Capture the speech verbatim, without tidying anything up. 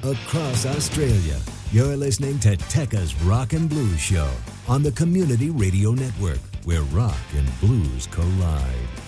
across Australia. You're listening to Tekka's Rock and Blues Show on the Community Radio Network, where rock and blues collide.